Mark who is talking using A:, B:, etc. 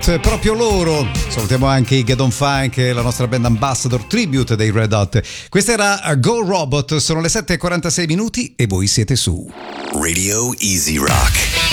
A: Hot, proprio loro. Salutiamo anche i Get On Funk, la nostra band ambassador tribute dei Red Hot. Questa era Go Robot, sono le 7:46 minuti e voi siete su
B: Radio Easy Rock.